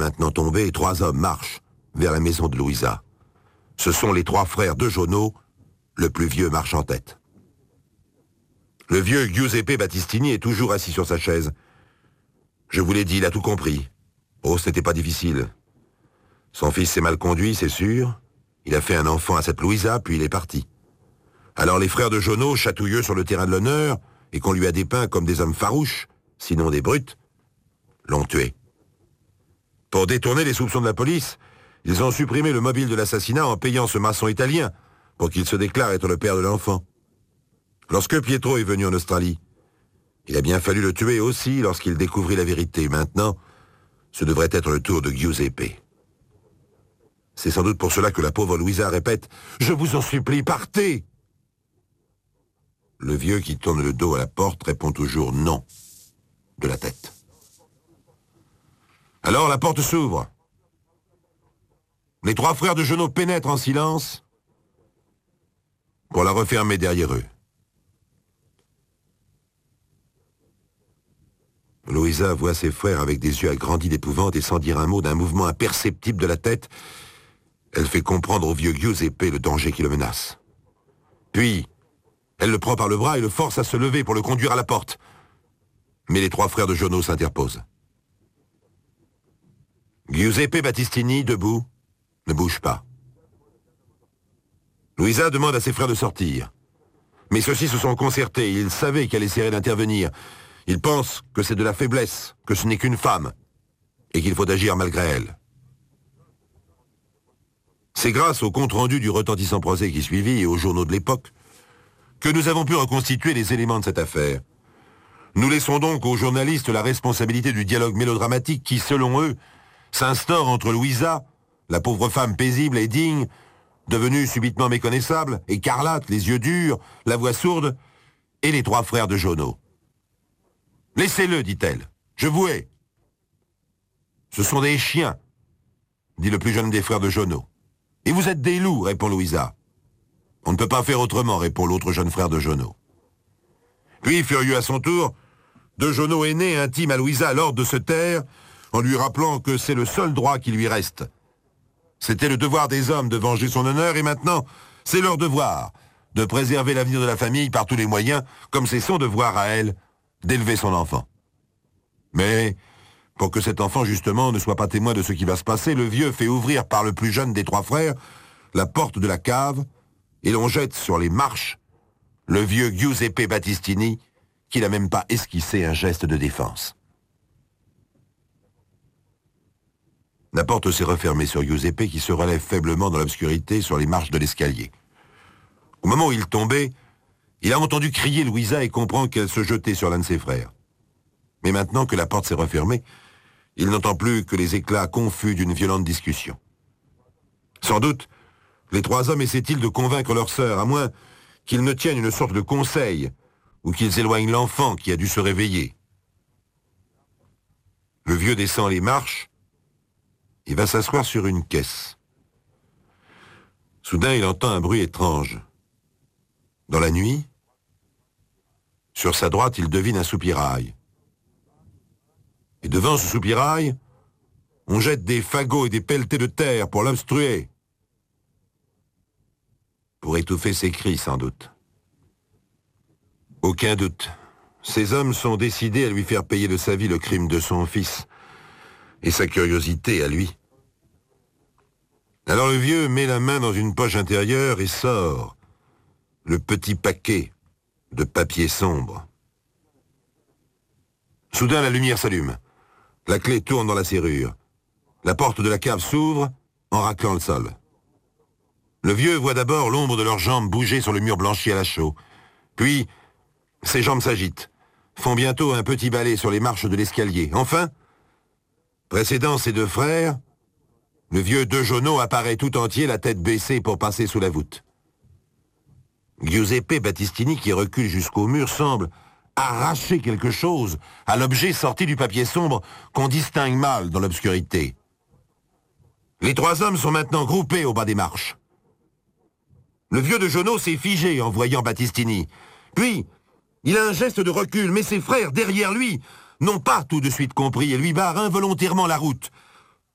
maintenant tombée, 3 hommes marchent vers la maison de Louisa. Ce sont les 3 frères de Jono, le plus vieux marche en tête. Le vieux Giuseppe Battistini est toujours assis sur sa chaise. Je vous l'ai dit, il a tout compris. Oh, ce n'était pas difficile. Son fils s'est mal conduit, c'est sûr. Il a fait un enfant à cette Louisa, puis il est parti. Alors les frères de Jono, chatouilleux sur le terrain de l'honneur, et qu'on lui a dépeint comme des hommes farouches, sinon des brutes, l'ont tué. Pour détourner les soupçons de la police, ils ont supprimé le mobile de l'assassinat en payant ce maçon italien pour qu'il se déclare être le père de l'enfant. Lorsque Pietro est venu en Australie, il a bien fallu le tuer aussi lorsqu'il découvrit la vérité. Maintenant, ce devrait être le tour de Giuseppe. C'est sans doute pour cela que la pauvre Louisa répète « Je vous en supplie, partez !» Le vieux qui tourne le dos à la porte répond toujours « Non » de la tête. Alors la porte s'ouvre. Les 3 frères de Jono pénètrent en silence pour la refermer derrière eux. Louisa voit ses frères avec des yeux agrandis d'épouvante et sans dire un mot d'un mouvement imperceptible de la tête, elle fait comprendre au vieux Giuseppe le danger qui le menace. Puis, elle le prend par le bras et le force à se lever pour le conduire à la porte. Mais les 3 frères de Jono s'interposent. Giuseppe Battistini, debout, ne bouge pas. Louisa demande à ses frères de sortir. Mais ceux-ci se sont concertés, ils savaient qu'elle essaierait d'intervenir. Ils pensent que c'est de la faiblesse, que ce n'est qu'une femme, et qu'il faut agir malgré elle. C'est grâce au compte-rendu du retentissant procès qui suivit et aux journaux de l'époque que nous avons pu reconstituer les éléments de cette affaire. Nous laissons donc aux journalistes la responsabilité du dialogue mélodramatique qui, selon eux, s'instaure entre Louisa, la pauvre femme paisible et digne, devenue subitement méconnaissable, écarlate, les yeux durs, la voix sourde, et les 3 frères de Jono. « Laissez-le, dit-elle. Je vous hais. »« Ce sont des chiens, dit le plus jeune des frères de Jono. « Et vous êtes des loups, répond Louisa. »« On ne peut pas faire autrement, répond l'autre jeune frère de Jono. Puis, furieux à son tour, de Jono aîné intime à Louisa l'ordre de se taire, en lui rappelant que c'est le seul droit qui lui reste. C'était le devoir des hommes de venger son honneur, et maintenant, c'est leur devoir de préserver l'avenir de la famille par tous les moyens, comme c'est son devoir à elle d'élever son enfant. Mais, pour que cet enfant, justement, ne soit pas témoin de ce qui va se passer, le vieux fait ouvrir par le plus jeune des 3 frères la porte de la cave, et l'on jette sur les marches le vieux Giuseppe Battistini, qui n'a même pas esquissé un geste de défense. La porte s'est refermée sur Giuseppe qui se relève faiblement dans l'obscurité sur les marches de l'escalier. Au moment où il tombait, il a entendu crier Louisa et comprend qu'elle se jetait sur l'un de ses frères. Mais maintenant que la porte s'est refermée, il n'entend plus que les éclats confus d'une violente discussion. Sans doute, les 3 hommes essaient-ils de convaincre leur sœur, à moins qu'ils ne tiennent une sorte de conseil, ou qu'ils éloignent l'enfant qui a dû se réveiller. Le vieux descend les marches et va s'asseoir sur une caisse. Soudain, il entend un bruit étrange. Dans la nuit, sur sa droite, il devine un soupirail. Et devant ce soupirail, on jette des fagots et des pelletées de terre pour l'obstruer. Pour étouffer ses cris, sans doute. Aucun doute. Ces hommes sont décidés à lui faire payer de sa vie le crime de son fils et sa curiosité à lui. Alors le vieux met la main dans une poche intérieure et sort le petit paquet de papier sombre. Soudain, la lumière s'allume. La clé tourne dans la serrure. La porte de la cave s'ouvre en raclant le sol. Le vieux voit d'abord l'ombre de leurs jambes bouger sur le mur blanchi à la chaux. Puis, ses jambes s'agitent, font bientôt un petit balai sur les marches de l'escalier. Enfin, précédant ses 2 frères, le vieux de Jono apparaît tout entier, la tête baissée pour passer sous la voûte. Giuseppe Battistini, qui recule jusqu'au mur, semble arracher quelque chose à l'objet sorti du papier sombre qu'on distingue mal dans l'obscurité. Les 3 hommes sont maintenant groupés au bas des marches. Le vieux de Jono s'est figé en voyant Battistini. Puis, il a un geste de recul, mais ses frères, derrière lui, n'ont pas tout de suite compris et lui barrent involontairement la route,